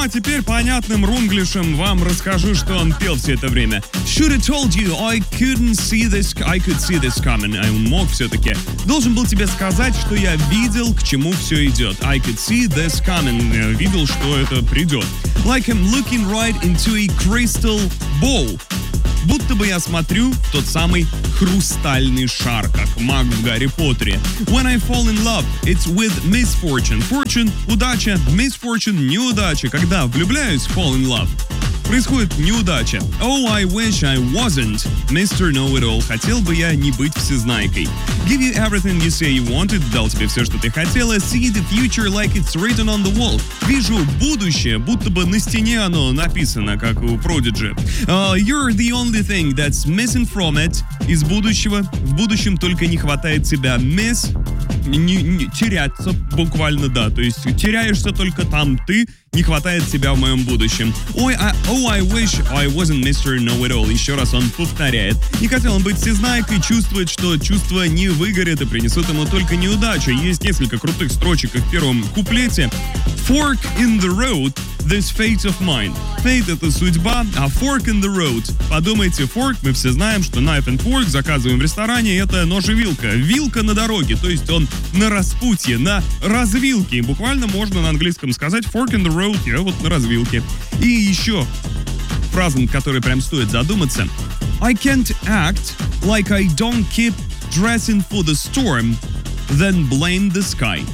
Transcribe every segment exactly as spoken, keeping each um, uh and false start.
а теперь понятным рунглишем вам расскажу, что он пел все это время. Should have told you I couldn't see this, I could see this coming. А он мог все-таки. Должен был тебе сказать, что я видел, к чему все идет. I could see this coming. Я видел, что это придет. Like I'm looking right into a crystal ball. Будто бы я смотрю в тот самый хрустальный шар, как маг в Гарри Поттере. When I fall in love, it's with misfortune. Fortune – удача, misfortune – неудача. Когда влюбляюсь, fall in love, происходит неудача. Oh, I wish I wasn't мистер Know-it-all. Хотел бы я не быть всезнайкой. Give you everything you say you wanted. Дал тебе все, что ты хотела. See the future like it's written on the wall. Вижу будущее, будто бы на стене оно написано, как у Prodigy. Uh, you're the only thing that's missing from it. Из будущего. В будущем только не хватает тебя. Miss. Не, не, теряться буквально, да. То есть теряешься только там ты. Не хватает тебя в моем будущем. Ой, I, oh, I wish I wasn't мистер Know-it-all. Еще раз он повторяет. Не хотел он быть всезнайкой, чувствует, что чувства не выгорят и принесут ему только неудачу. Есть несколько крутых строчек в первом куплете. Fork in the road, this fate of mine. Fate — это судьба, а fork in the road. Подумайте, fork, мы все знаем, что knife and fork заказываем в ресторане, это нож и вилка. Вилка на дороге, то есть он на распутье, на развилке. Буквально можно на английском сказать fork in the road, я вот на развилке. И еще фраза, над которой прям стоит задуматься. I can't act like I don't keep dressing for the storm, then blame the sky.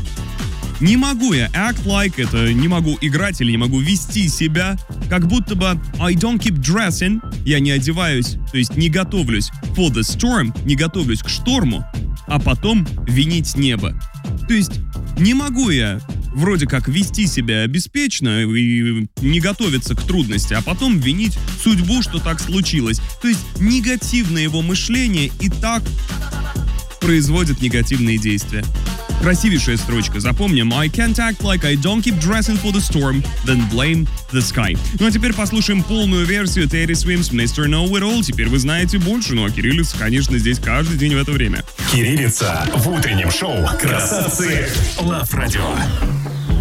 Не могу я act like, это не могу играть или не могу вести себя, как будто бы I don't keep dressing, я не одеваюсь, то есть не готовлюсь for the storm, не готовлюсь к шторму, а потом винить небо. То есть не могу я вроде как вести себя беспечно и не готовиться к трудности, а потом винить судьбу, что так случилось. То есть негативное его мышление и так производит негативные действия. Красивейшая строчка, запомним. I can't act like I don't keep dressing for the storm, then blame the sky. Ну а теперь послушаем полную версию Teddy Swims мистер Know-it-all. Теперь вы знаете больше, ну а кириллица, конечно, здесь каждый день в это время. Кириллица в утреннем шоу «Красавцы Лав Радио».